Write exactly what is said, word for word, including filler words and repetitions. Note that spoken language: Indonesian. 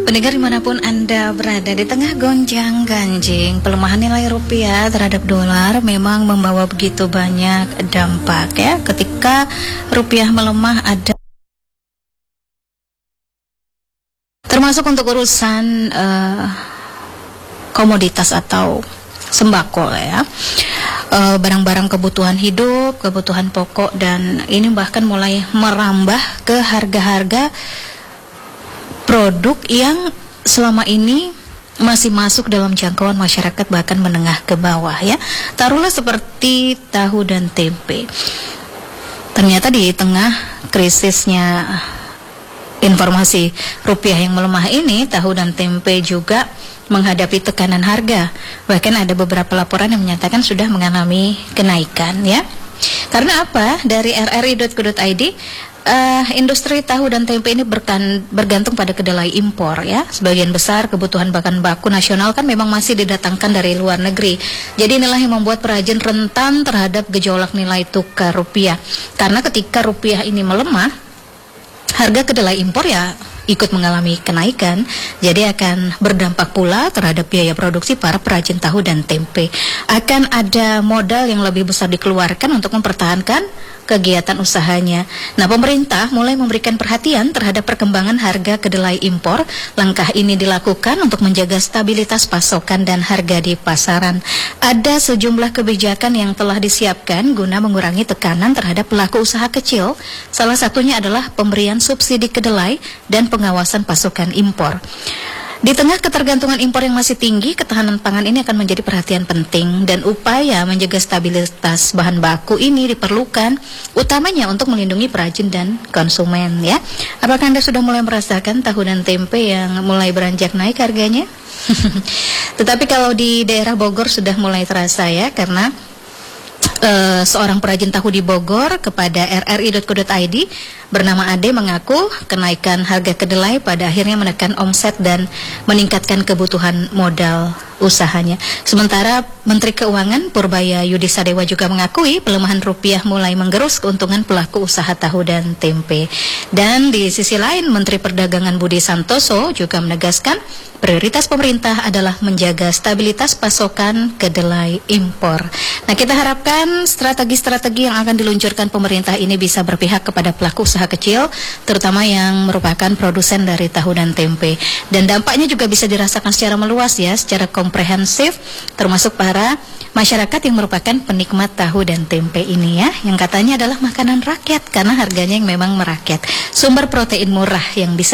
Pendengar dimanapun Anda berada, di tengah gonjang ganjing pelemahan nilai rupiah terhadap dolar memang membawa begitu banyak dampak ya. Ketika rupiah melemah ada termasuk untuk urusan uh, komoditas atau sembako ya, uh, barang-barang kebutuhan hidup, kebutuhan pokok, dan ini bahkan mulai merambah ke harga-harga produk yang selama ini masih masuk dalam jangkauan masyarakat bahkan menengah ke bawah ya. Taruhlah seperti tahu dan tempe. Ternyata di tengah krisisnya informasi rupiah yang melemah ini, tahu dan tempe juga menghadapi tekanan harga. Bahkan ada beberapa laporan yang menyatakan sudah mengalami kenaikan ya. Karena apa? Dari r r i dot co dot i d, uh, industri tahu dan tempe ini berkan, bergantung pada kedelai impor ya. Sebagian besar kebutuhan bahan baku nasional kan memang masih didatangkan dari luar negeri. Jadi inilah yang membuat perajin rentan terhadap gejolak nilai tukar rupiah. Karena ketika rupiah ini melemah, harga kedelai impor ya ikut mengalami kenaikan, jadi akan berdampak pula terhadap biaya produksi para perajin tahu dan tempe. Akan ada modal yang lebih besar dikeluarkan untuk mempertahankan kegiatan usahanya. Nah, pemerintah mulai memberikan perhatian terhadap perkembangan harga kedelai impor. Langkah ini dilakukan untuk menjaga stabilitas pasokan dan harga di pasaran. Ada sejumlah kebijakan yang telah disiapkan guna mengurangi tekanan terhadap pelaku usaha kecil. Salah satunya adalah pemberian subsidi kedelai dan pengawasan pasokan impor. Di tengah ketergantungan impor yang masih tinggi, ketahanan pangan ini akan menjadi perhatian penting, dan upaya menjaga stabilitas bahan baku ini diperlukan utamanya untuk melindungi perajin dan konsumen ya. Apakah Anda sudah mulai merasakan tahu dan tempe yang mulai beranjak naik harganya? Tetapi kalau di daerah Bogor sudah mulai terasa ya, karena Uh, seorang perajin tahu di Bogor kepada r r i dot co dot i d bernama Ade mengaku kenaikan harga kedelai pada akhirnya menekan omset dan meningkatkan kebutuhan modal usahanya. Sementara Menteri Keuangan Purbaya Yudi Sadewa juga mengakui pelemahan rupiah mulai menggerus keuntungan pelaku usaha tahu dan tempe. Dan di sisi lain, Menteri Perdagangan Budi Santoso juga menegaskan prioritas pemerintah adalah menjaga stabilitas pasokan kedelai impor. Nah, kita harapkan strategi-strategi yang akan diluncurkan pemerintah ini bisa berpihak kepada pelaku usaha kecil, terutama yang merupakan produsen dari tahu dan tempe. Dan dampaknya juga bisa dirasakan secara meluas ya, secara komprehensif, termasuk para masyarakat yang merupakan penikmat tahu dan tempe ini ya, yang katanya adalah makanan rakyat karena harganya yang memang merakyat. Sumber protein murah yang bisa